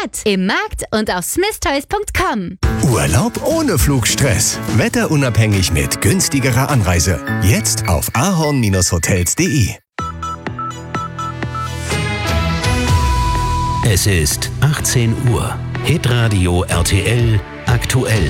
Rabatt im Markt und auf smithtoys.com. Urlaub ohne Flugstress. Wetterunabhängig mit günstigerer Anreise. Jetzt auf ahorn-hotels.de. Es ist 18 Uhr. Hitradio RTL aktuell.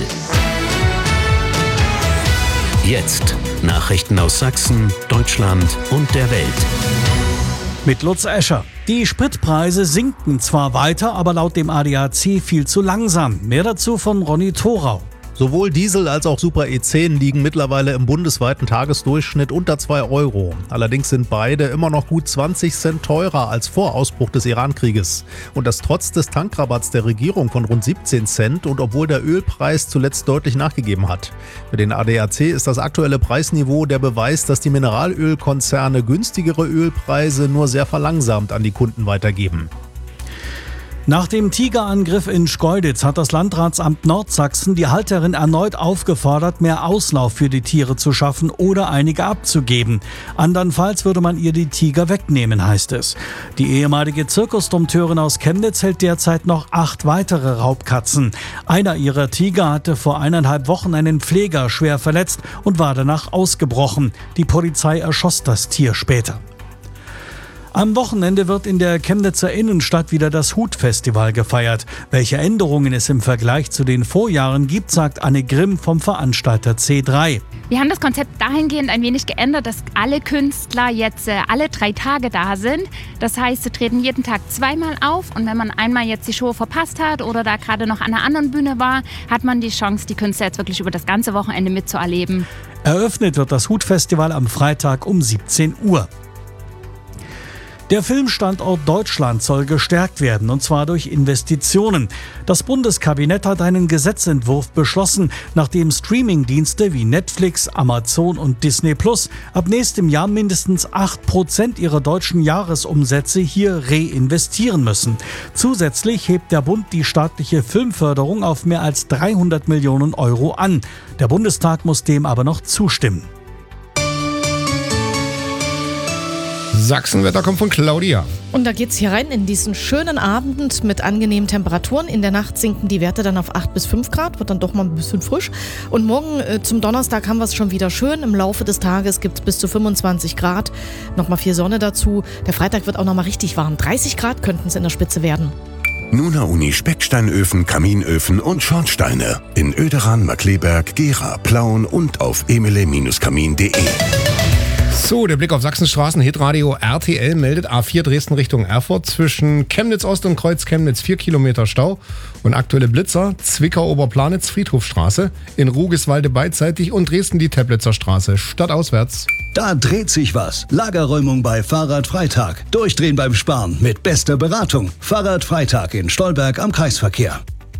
Jetzt Nachrichten aus Sachsen, Deutschland und der Welt. Mit Lutz Escher. Die Spritpreise sinken zwar weiter, aber laut dem ADAC viel zu langsam. Mehr dazu von Ronny Thorau. Sowohl Diesel als auch Super E10 liegen mittlerweile im bundesweiten Tagesdurchschnitt unter 2 Euro. Allerdings sind beide immer noch gut 20 Cent teurer als vor Ausbruch des Iran-Krieges. Und das trotz des Tankrabatts der Regierung von rund 17 Cent und obwohl der Ölpreis zuletzt deutlich nachgegeben hat. Für den ADAC ist das aktuelle Preisniveau der Beweis, dass die Mineralölkonzerne günstigere Ölpreise nur sehr verlangsamt an die Kunden weitergeben. Nach dem Tigerangriff in Schkeuditz hat das Landratsamt Nordsachsen die Halterin erneut aufgefordert, mehr Auslauf für die Tiere zu schaffen oder einige abzugeben. Andernfalls würde man ihr die Tiger wegnehmen, heißt es. Die ehemalige Zirkusdompteurin aus Chemnitz hält derzeit noch 8 weitere Raubkatzen. Einer ihrer Tiger hatte vor 1,5 Wochen einen Pfleger schwer verletzt und war danach ausgebrochen. Die Polizei erschoss das Tier später. Am Wochenende wird in der Chemnitzer Innenstadt wieder das Hutfestival gefeiert. Welche Änderungen es im Vergleich zu den Vorjahren gibt, sagt Anne Grimm vom Veranstalter C3. Wir haben das Konzept dahingehend ein wenig geändert, dass alle Künstler jetzt alle 3 Tage da sind. Das heißt, sie treten jeden Tag 2-mal auf und wenn man einmal jetzt die Show verpasst hat oder da gerade noch an einer anderen Bühne war, hat man die Chance, die Künstler jetzt wirklich über das ganze Wochenende mitzuerleben. Eröffnet wird das Hutfestival am Freitag um 17 Uhr. Der Filmstandort Deutschland soll gestärkt werden, und zwar durch Investitionen. Das Bundeskabinett hat einen Gesetzentwurf beschlossen, nachdem Streamingdienste wie Netflix, Amazon und Disney Plus ab nächstem Jahr mindestens 8% ihrer deutschen Jahresumsätze hier reinvestieren müssen. Zusätzlich hebt der Bund die staatliche Filmförderung auf mehr als 300 Millionen Euro an. Der Bundestag muss dem aber noch zustimmen. Sachsenwetter kommt von Claudia. Und da geht's hier rein in diesen schönen Abend mit angenehmen Temperaturen. In der Nacht sinken die Werte dann auf 8 bis 5 Grad, wird dann doch mal ein bisschen frisch. Und morgen zum Donnerstag haben wir es schon wieder schön. Im Laufe des Tages gibt's bis zu 25 Grad. Nochmal viel Sonne dazu. Der Freitag wird auch nochmal richtig warm. 30 Grad könnten es in der Spitze werden. Nuna Uni Specksteinöfen, Kaminöfen und Schornsteine. In Oederan, Markleberg, Gera, Plauen und auf emele-kamin.de. So, der Blick auf Sachsenstraßen. Hitradio RTL meldet A4 Dresden Richtung Erfurt zwischen Chemnitz Ost und Kreuz Chemnitz 4 Kilometer Stau und aktuelle Blitzer. Zwickau Oberplanitz Friedhofstraße, in Rugiswalde beidseitig und Dresden die Teplitzer Straße, stadtauswärts. Da dreht sich was. Lagerräumung bei Fahrradfreitag. Durchdrehen beim Sparen mit bester Beratung. Fahrradfreitag in Stolberg am Kreisverkehr.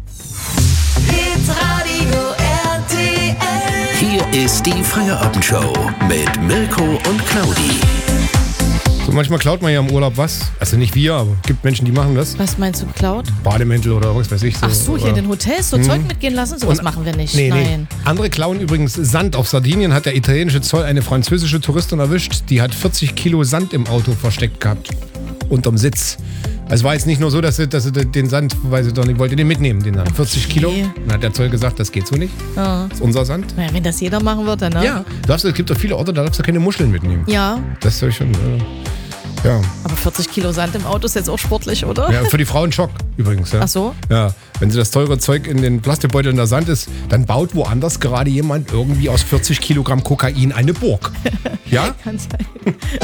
Hier ist die Feierabendshow mit Mirko und Claudi. So, manchmal klaut man ja im Urlaub was. Also nicht wir, aber es gibt Menschen, die machen das. Was meinst du, geklaut? Bademäntel oder was weiß ich. So. Ach so, hier in den Hotels so Zeug mitgehen lassen? Sowas machen wir nicht. Nee. Andere klauen übrigens Sand. Auf Sardinien hat der italienische Zoll eine französische Touristin erwischt. Die hat 40 Kilo Sand im Auto versteckt gehabt. Unterm Sitz. Es war jetzt nicht nur so, dass sie den Sand, weil sie doch nicht wollte, den mitnehmen, den Sand. 40 Kilo. Dann hat der Zoll gesagt, das geht so nicht. Ja. Das ist unser Sand. Ja, wenn das jeder machen würde, ne? Ja. Es gibt doch viele Orte, da darfst du keine Muscheln mitnehmen. Ja. Das soll ich schon. Ja. Aber 40 Kilo Sand im Auto ist jetzt auch sportlich, oder? Ja, für die Frauen Schock übrigens. Ja. Ach so? Ja, wenn sie das teure Zeug in den Plastikbeuteln der Sand ist, dann baut woanders gerade jemand irgendwie aus 40 Kilogramm Kokain eine Burg. Ja? Kann sein.